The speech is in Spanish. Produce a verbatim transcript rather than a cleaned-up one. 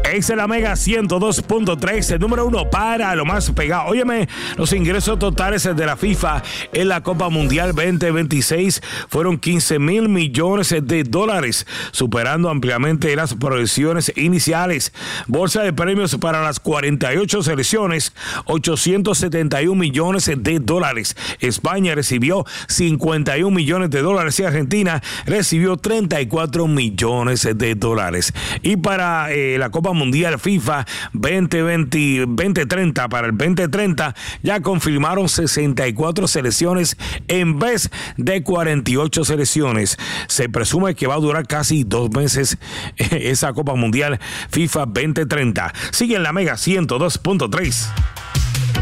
Es la Mega ciento dos punto tres, el número uno para lo más pegado. Óyeme, los ingresos totales de la FIFA en la Copa Mundial veinte veintiséis fueron quince mil millones de dólares, superando ampliamente las proyecciones iniciales. Bolsa de premios para las cuarenta y ocho selecciones, ochocientos setenta y un millones de dólares. España recibió cincuenta y un millones de dólares y Argentina recibió treinta y cuatro millones de dólares. Y para eh, la Copa Mundial FIFA veinte veinte, veinte treinta, para el veinte treinta ya confirmaron sesenta y cuatro selecciones en vez de cuarenta y ocho selecciones. Se presume que va a durar casi dos meses esa Copa Mundial FIFA veinte treinta. Sigue en la Mega ciento dos punto tres.